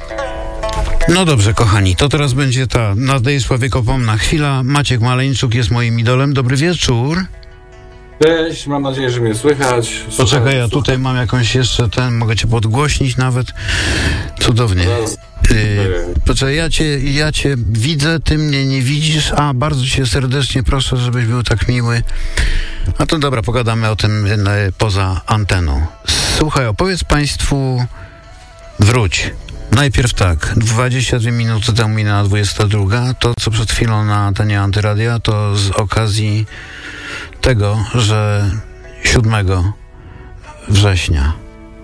No dobrze, kochani, to teraz będzie ta nadaje sławiekopomna chwila. Maciek Maleńczuk jest moim idolem. Dobry wieczór. Cześć, mam nadzieję, że mnie słychać. Poczekaj, ja tutaj mam jakąś jeszcze mogę cię podgłośnić nawet. Cudownie. Poczekaj, ja cię widzę, ty mnie nie widzisz, a bardzo cię serdecznie proszę, żebyś był tak miły. A to dobra, pogadamy o tym poza anteną. Słuchaj, opowiedz państwu, wróć. Najpierw tak, 22 minuty temu minęła 22, to co przed chwilą na antenie Antyradia, to z okazji tego, że 7 września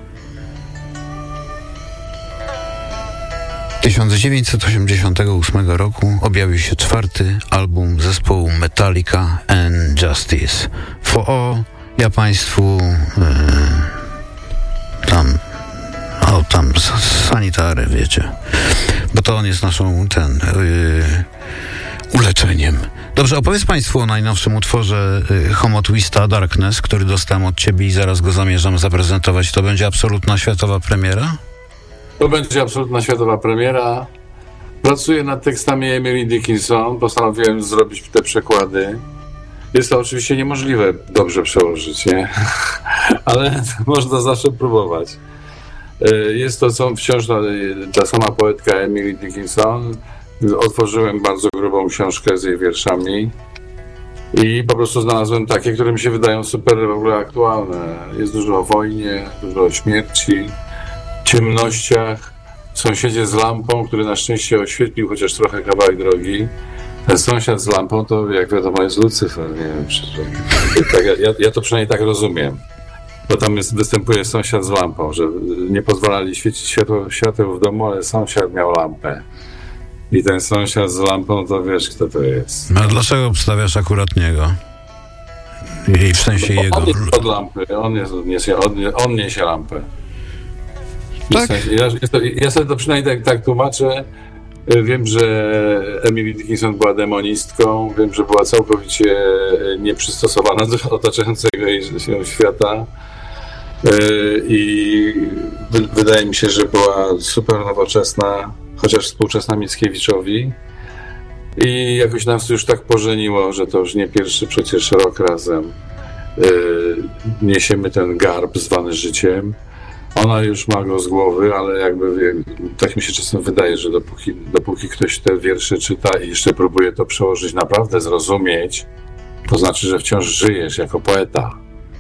1988 roku objawił się 4. album zespołu Metallica and Justice. Ja państwu tam sanitary, wiecie, bo to on jest naszą uleczeniem. Dobrze, opowiedz państwu o najnowszym utworze Homo Twista Darkness, który dostałem od ciebie i zaraz go zamierzam zaprezentować. To będzie absolutna światowa premiera? To będzie absolutna światowa premiera. Pracuję nad tekstami Emily Dickinson. Postanowiłem zrobić te przekłady. Jest to oczywiście niemożliwe dobrze przełożyć, nie? Ale można zawsze próbować. Jest to wciąż ta sama poetka Emily Dickinson. Otworzyłem bardzo grubą książkę z jej wierszami i po prostu znalazłem takie, które mi się wydają super w ogóle aktualne. Jest dużo o wojnie, dużo o śmierci, ciemnościach, sąsiedzie z lampą, który na szczęście oświetlił chociaż trochę kawałek drogi. Ten sąsiad z lampą to, jak wiadomo, jest Lucyfer. Nie wiem, ja to przynajmniej tak rozumiem. Bo tam występuje sąsiad z lampą, że nie pozwalali świecić świateł w domu, ale sąsiad miał lampę. I ten sąsiad z lampą, to wiesz, kto to jest. A dlaczego obstawiasz akurat niego? I w sensie jego... On jest od lampy, on niesie lampę. Tak? W sensie, ja sobie to przynajmniej tak tłumaczę. Wiem, że Emily Dickinson była demonistką, wiem, że była całkowicie nieprzystosowana do otaczającego jej świata. I wydaje mi się, że była super nowoczesna, chociaż współczesna Mickiewiczowi. I jakoś nas już tak pożeniło, że to już nie pierwszy przecież rok razem niesiemy ten garb zwany życiem. Ona już ma go z głowy, ale jakby tak mi się czasem wydaje, że dopóki ktoś te wiersze czyta i jeszcze próbuje to przełożyć, naprawdę zrozumieć, to znaczy, że wciąż żyjesz jako poeta.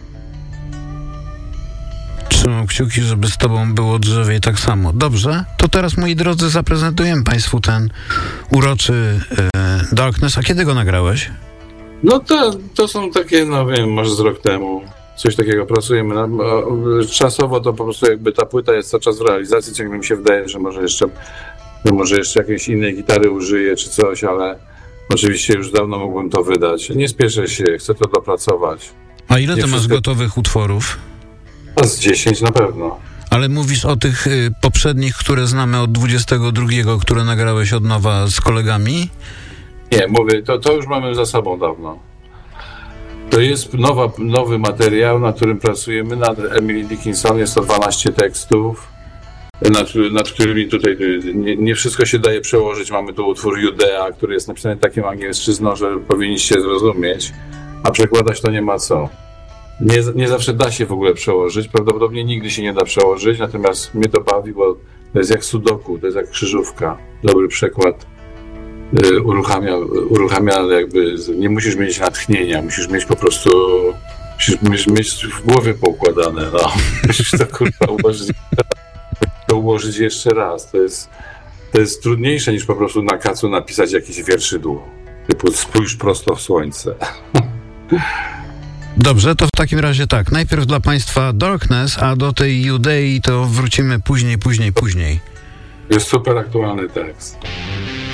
Trzymam kciuki, żeby z tobą było drzewiej tak samo. Dobrze, to teraz, moi drodzy, zaprezentujemy państwu ten uroczy Darkness. A kiedy go nagrałeś? No to są takie, no wiem, może z rok temu. Coś takiego pracujemy. Czasowo to po prostu jakby ta płyta jest cały czas w realizacji. Ciągle mi się wydaje, że może jeszcze jakiejś innej gitary użyję czy coś, ale oczywiście już dawno mógłbym to wydać. Nie spieszę się, chcę to dopracować. A ile ty masz gotowych utworów? A z 10 na pewno. Ale mówisz o tych poprzednich, które znamy od 22, które nagrałeś od nowa z kolegami? Nie, mówię, to już mamy za sobą dawno. To jest nowy materiał, nad którym pracujemy, nad Emily Dickinson. Jest to 12 tekstów, nad którymi tutaj nie wszystko się daje przełożyć. Mamy tu utwór Judea, który jest napisany takim angielszczyzną, że powinniście zrozumieć, a przekładać to nie ma co. Nie zawsze da się w ogóle przełożyć, prawdopodobnie nigdy się nie da przełożyć, natomiast mnie to bawi, bo to jest jak sudoku, to jest jak krzyżówka. Dobry przekład uruchamia jakby, nie musisz mieć natchnienia, musisz mieć po prostu, musisz mieć w głowie poukładane, no. Musisz to ułożyć jeszcze raz. To jest trudniejsze niż po prostu na kacu napisać jakieś wierszydło. Typu spójrz prosto w słońce. Dobrze, to w takim razie tak. Najpierw dla państwa Darkness, a do tej Judei to wrócimy później. Jest super aktualny tekst.